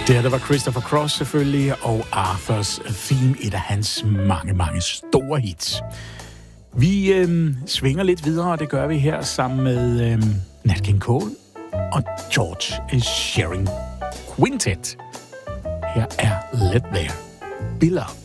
Det her, der var Christopher Cross selvfølgelig, og Arthurs Theme, et af hans mange, mange store hits. Vi svinger lidt videre, og det gør vi her sammen med Nat King Cole og George Shearing Quintet. Her er Let There Be Love.